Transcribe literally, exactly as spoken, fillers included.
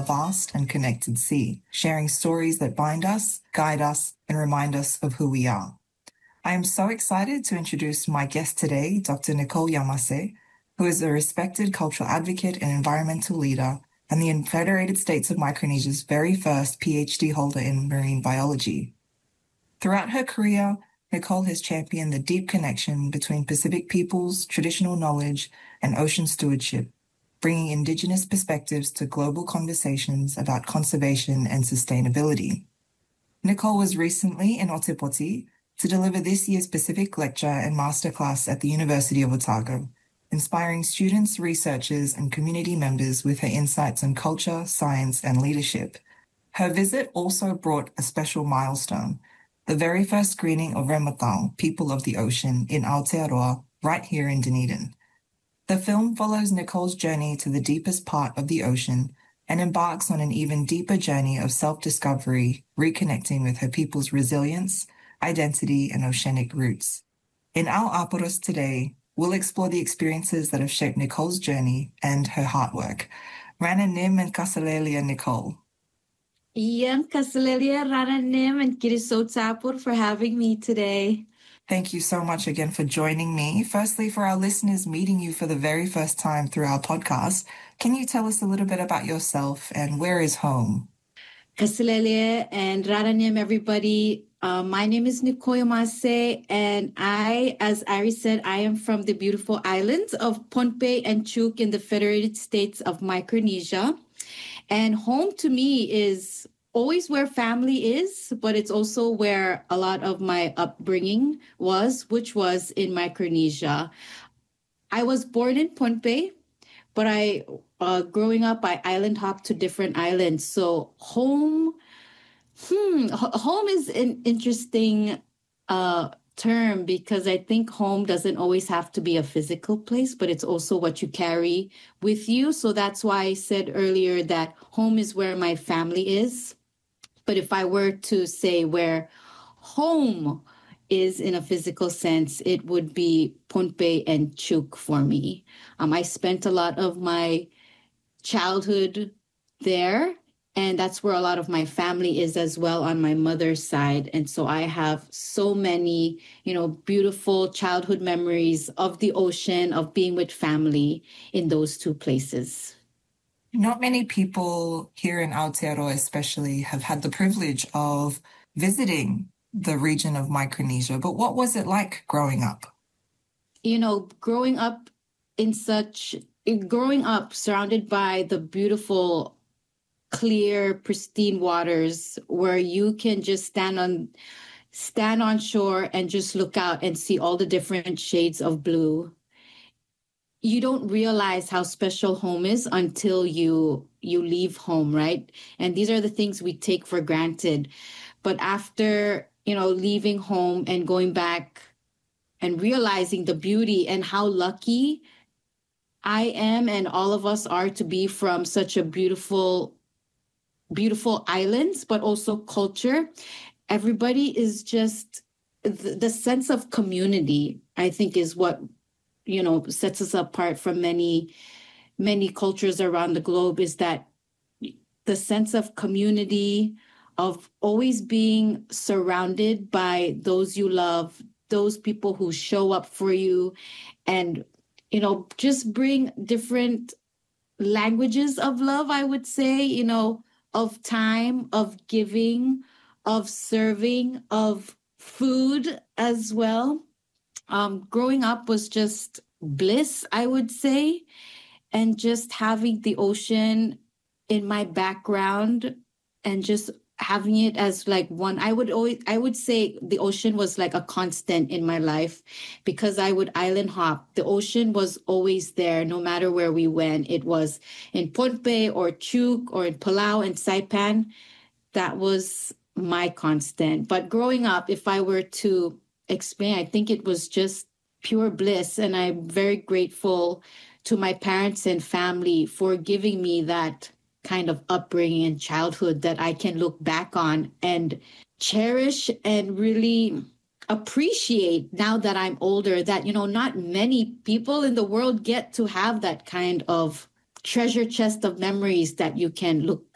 vast and connected sea, sharing stories that bind us, guide us, and remind us of who we are. I am so excited to introduce my guest today, Doctor Nicole Yamase, who is a respected cultural advocate and environmental leader and the Federated States of Micronesia's very first PhD holder in marine biology. Throughout her career, Nicole has championed the deep connection between Pacific peoples, traditional knowledge, and ocean stewardship, bringing Indigenous perspectives to global conversations about conservation and sustainability. Nicole was recently in Otepoti to deliver this year's Pacific Lecture and Masterclass at the University of Otago, inspiring students, researchers, and community members with her insights on culture, science, and leadership. Her visit also brought a special milestone, the very first screening of Rematau, People of the Ocean, in Aotearoa, right here in Dunedin. The film follows Nicole's journey to the deepest part of the ocean and embarks on an even deeper journey of self-discovery, reconnecting with her people's resilience, identity, and oceanic roots. In our Aporos today, we'll explore the experiences that have shaped Nicole's journey and her heart work. Rana Nim and Kasalelia Nicole. Ian Kasalelia, Rana Nim, and Kirisotapur for having me today. Thank you so much again for joining me. Firstly, for our listeners meeting you for the very first time through our podcast, can you tell us a little bit about yourself and where is home? Kasalelia and Raranim, everybody. Uh, my name is Nicole Yamase, and I, as Ari said, I am from the beautiful islands of Pohnpei and Chuuk in the Federated States of Micronesia. And home to me is always where family is, but it's also where a lot of my upbringing was, which was in Micronesia. I was born in Pohnpei, but I, uh, growing up, I island hopped to different islands. So home, hmm, home is an interesting uh, term because I think home doesn't always have to be a physical place, but it's also what you carry with you. So that's why I said earlier that home is where my family is. But if I were to say where home is in a physical sense, it would be Pohnpei and Chuuk for me. Um, I spent a lot of my childhood there, and that's where a lot of my family is as well on my mother's side. And so I have so many, you know, beautiful childhood memories of the ocean, of being with family in those two places. Not many people here in Aotearoa especially have had the privilege of visiting the region of Micronesia, but what was it like growing up? You know, growing up in such, growing up surrounded by the beautiful, clear, pristine waters where you can just stand on, stand on shore and just look out and see all the different shades of blue. You don't realize how special home is until you you leave home, right? And these are the things we take for granted. But after, you know, leaving home and going back and realizing the beauty and how lucky I am and all of us are to be from such a beautiful, beautiful islands, but also culture. Everybody is just, the, the sense of community, I think, is what you know, sets us apart from many, many cultures around the globe, is that the sense of community, of always being surrounded by those you love, those people who show up for you, and, you know, just bring different languages of love, I would say, you know, of time, of giving, of serving, of food as well. Um, growing up was just bliss, I would say, and just having the ocean in my background and just having it as like one, I would always, I would say the ocean was like a constant in my life because I would island hop. The ocean was always there, no matter where we went. It was in Pohnpei or Chuuk or in Palau and Saipan. That was my constant. But growing up, if I were to explain, I think it was just pure bliss. And I'm very grateful to my parents and family for giving me that kind of upbringing and childhood that I can look back on and cherish and really appreciate now that I'm older, that, you know, not many people in the world get to have that kind of treasure chest of memories that you can look